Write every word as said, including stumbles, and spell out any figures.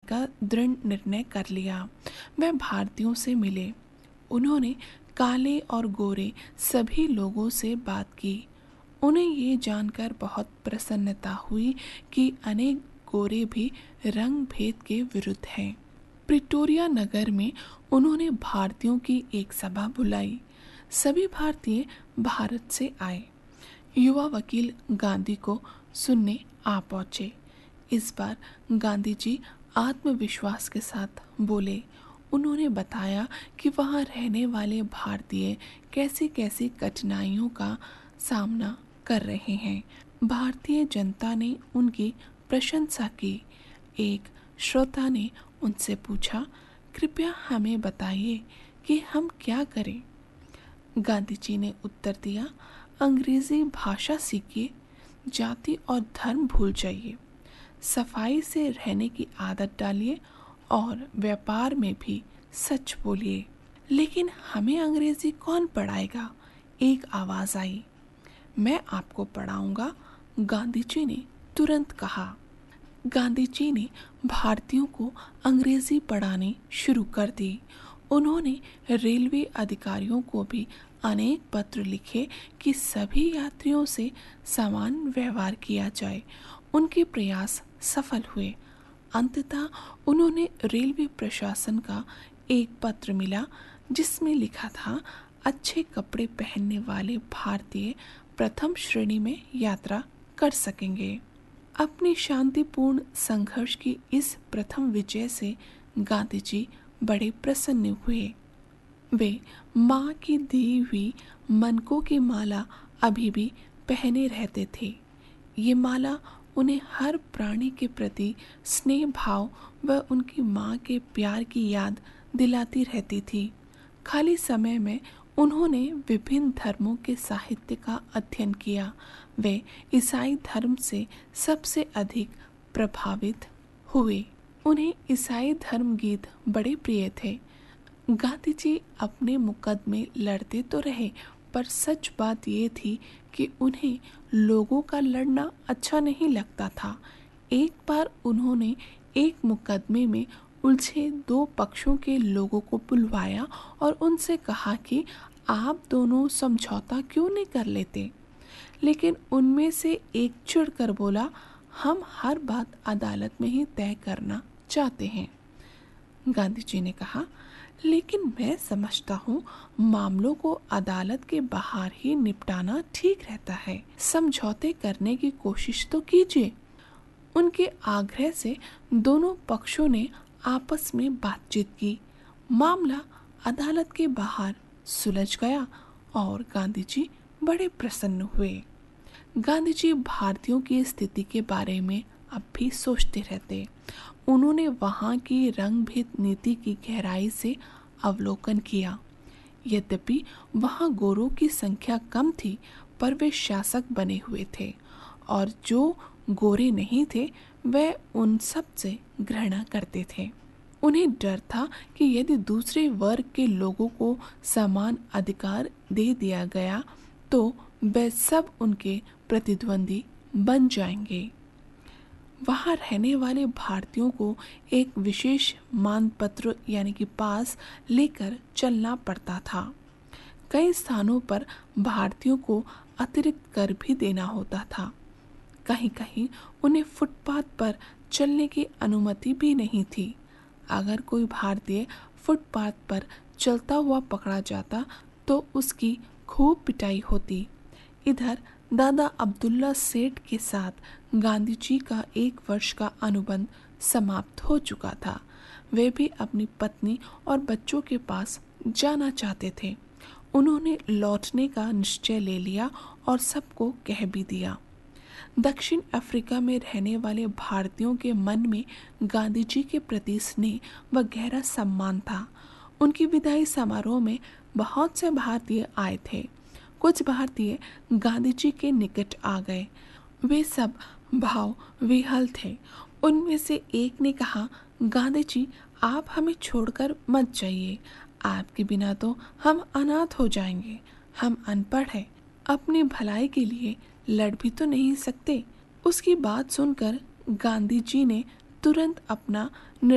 का दृढ़ निर्णय कर लिया। वह भारतीयों से मिले। उन्होंने काले और गोरे सभी लोगों से बात की। उन्हें ये जानकर बहुत प्रसन्नता हुई कि अनेक गोरे भी रंग भेद के विरुद्ध हैं। प्रिटोरिया नगर में उन्होंने भारतीयों की एक सभा बुलाई। सभी भारतीय भारत से आए। युवा वकील गांधी को सुनने आ पहुंचे। इस बार गांधी जी आत्मविश्वास के साथ बोले। उन्होंने बताया कि वहां रहने वाले भारतीय कैसे कैसे कठिनाइयों का सामना कर रहे हैं। भारतीय जनता ने उनकी प्रशंसा की। एक श्रोता ने उनसे पूछा, कृपया हमें बताइए कि हम क्या करें। गांधी जी ने उत्तर दिया, अंग्रेजी भाषा सीखिए, जाति और धर्म भूल जाइए, सफाई से रहने की आदत डालिए और व्यापार में भी सच बोलिए। लेकिन हमें अंग्रेजी कौन पढ़ाएगा? एक आवाज आई। मैं आपको पढ़ाऊंगा, गांधी जी ने तुरंत कहा। गांधी जी ने भारतीयों को अंग्रेजी पढ़ानी शुरू कर दी। उन्होंने रेलवे अधिकारियों को भी अनेक पत्र लिखे कि सभी यात्रियों से समान व्यवहार किया जाए। उनके प्रयास सफल हुए। अंततः उन्होंने रेलवे प्रशासन का एक पत्र मिला जिसमें लिखा था, अच्छे कपड़े पहनने वाले भारतीय प्रथम श्रेणी में यात्रा कर सकेंगे। अपनी शांतिपूर्ण संघर्ष की इस प्रथम विजय से गांधी जी बड़े प्रसन्न हुए। वे माँ की दी हुई मनकों की माला अभी भी पहने रहते थे। ये माला उन्हें हर प्राणी के प्रति स्नेह भाव व उनकी माँ के प्यार की याद दिलाती रहती थी। खाली समय में उन्होंने विभिन्न धर्मों के साहित्य का अध्ययन किया। वे ईसाई धर्म से सबसे अधिक प्रभावित हुए। उन्हें ईसाई धर्म गीत बड़े प्रिय थे। गांधी जी अपने मुकदमे लड़ते तो रहे, पर सच बात ये थी कि उन्हें लोगों का लड़ना अच्छा नहीं लगता था। एक बार उन्होंने एक मुकदमे में उलझे दो पक्षों के लोगों को बुलवाया और उनसे कहा कि आप दोनों समझौता क्यों नहीं कर लेते। लेकिन उनमें से एक चिढ़कर बोला, हम हर बात अदालत में ही तय करना चाहते हैं। गांधी जी ने कहा, लेकिन मैं समझता हूँ मामलों को अदालत के बाहर ही निपटाना ठीक रहता है। समझौते करने की कोशिश तो कीजिए। उनके आग्रह से दोनों पक्षों ने आपस में बातचीत की। मामला अदालत के बाहर सुलझ गया और गांधी जी बड़े प्रसन्न हुए। गांधी जी भारतीयों की स्थिति के बारे में अब भी सोचते रहते। उन्होंने वहां की रंग-भेद नीति की गहराई से अवलोकन किया। यद्यपि वहां गोरों की संख्या कम थी, पर वे शासक बने हुए थे और जो गोरे नहीं थे वे उन सब से घृणा करते थे। उन्हें डर था कि यदि दूसरे वर्ग के लोगों को समान अधिकार दे दिया गया तो वे सब उनके प्रतिद्वंदी बन जाएंगे। वहां रहने वाले भारतीयों को एक विशेष मानपत्र यानी कि पास लेकर चलना पड़ता था। कई स्थानों पर भारतीयों को अतिरिक्त कर भी देना होता था। कहीं कहीं उन्हें फुटपाथ पर चलने की अनुमति भी नहीं थी। अगर कोई भारतीय फुटपाथ पर चलता हुआ पकड़ा जाता तो उसकी खूब पिटाई होती। इधर दादा अब्दुल्ला सेठ के साथ गांधी जी का एक वर्ष का अनुबंध समाप्त हो चुका था। वे भी अपनी पत्नी और बच्चों के पास जाना चाहते थे। उन्होंने लौटने का निश्चय ले लिया और सबको कह भी दिया। दक्षिण अफ्रीका में रहने वाले भारतीयों के मन में गांधी जी के प्रति स्नेह व गहरा सम्मान था। उनकी विदाई समारोह में बहुत से भारतीय आए थे। कुछ भारतीय गांधी जी के निकट आ गए। वे सब भाव विह्वल थे। उनमें से एक ने कहा, गांधी जी आप हमें छोड़कर मत जाइए। आपके बिना तो हम अनाथ हो जाएंगे। हम अनपढ़ हैं, अपनी भलाई के लिए लड़ भी तो नहीं सकते। उसकी बात सुनकर गांधी जी ने तुरंत अपना